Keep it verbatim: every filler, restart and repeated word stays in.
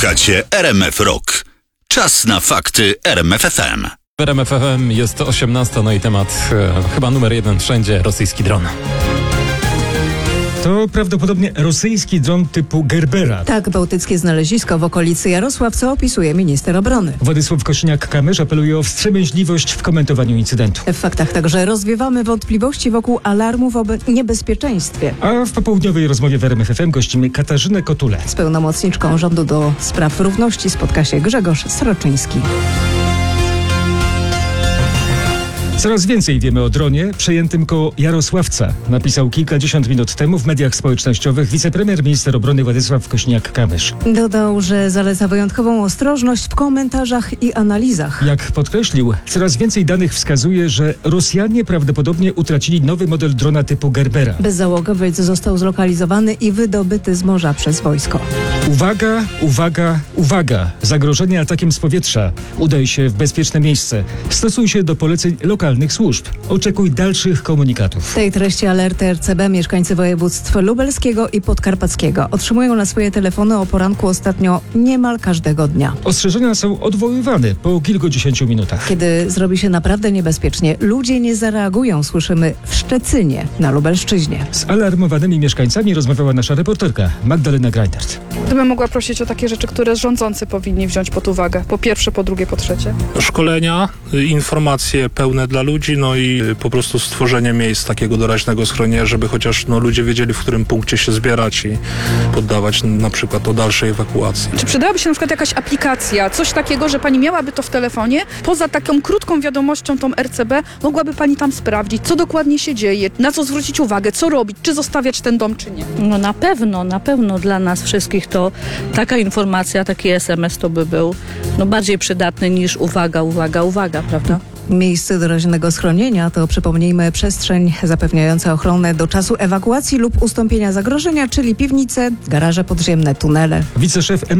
Słuchacie R M F Rock. Czas na fakty R M F F M. W R M F F M jest osiemnasta, no i temat e, chyba numer jeden wszędzie, rosyjski dron. To prawdopodobnie rosyjski dron typu Gerbera. Tak, bałtyckie znalezisko w okolicy Jarosławca opisuje minister obrony. Władysław Kosiniak-Kamysz apeluje o wstrzemięźliwość w komentowaniu incydentu. W faktach także rozwiewamy wątpliwości wokół alarmów o niebezpieczeństwie. A w popołudniowej rozmowie w R M F F M gościmy Katarzynę Kotulę. Z pełnomocniczką rządu do spraw równości spotka się Grzegorz Sroczyński. Coraz więcej wiemy o dronie przejętym koło Jarosławca, napisał kilkadziesiąt minut temu w mediach społecznościowych wicepremier minister obrony Władysław Kosiniak-Kamysz. Dodał, że zaleca wyjątkową ostrożność w komentarzach i analizach. Jak podkreślił, coraz więcej danych wskazuje, że Rosjanie prawdopodobnie utracili nowy model drona typu Gerbera. Bezzałogowiec został zlokalizowany i wydobyty z morza przez wojsko. Uwaga, uwaga, uwaga! Zagrożenie atakiem z powietrza. Udaj się w bezpieczne miejsce. Stosuj się do poleceń lokalnych służb. Oczekuj dalszych komunikatów. W tej treści alerty R C B mieszkańcy województw lubelskiego i podkarpackiego otrzymują na swoje telefony o poranku ostatnio niemal każdego dnia. Ostrzeżenia są odwoływane po kilkudziesięciu minutach. Kiedy zrobi się naprawdę niebezpiecznie, ludzie nie zareagują, słyszymy w Szczecinie na Lubelszczyźnie. Z alarmowanymi mieszkańcami rozmawiała nasza reporterka Magdalena Greindert. Gdybym mogła prosić o takie rzeczy, które rządzący powinni wziąć pod uwagę. Po pierwsze, po drugie, po trzecie. Szkolenia, informacje pełne dla ludzi, no i po prostu stworzenie miejsc takiego doraźnego schronienia, żeby chociaż no, ludzie wiedzieli, w którym punkcie się zbierać i poddawać na przykład o dalszej ewakuacji. Czy przydałaby się na przykład jakaś aplikacja, coś takiego, że pani miałaby to w telefonie, poza taką krótką wiadomością tą R C B, mogłaby pani tam sprawdzić, co dokładnie się dzieje, na co zwrócić uwagę, co robić, czy zostawiać ten dom, czy nie? No na pewno, na pewno dla nas wszystkich to taka informacja, taki S M S to by był no, bardziej przydatny niż uwaga, uwaga, uwaga, prawda? Miejsce doraźnego schronienia to, przypomnijmy, przestrzeń zapewniająca ochronę do czasu ewakuacji lub ustąpienia zagrożenia, czyli piwnice, garaże podziemne, tunele. Wiceszef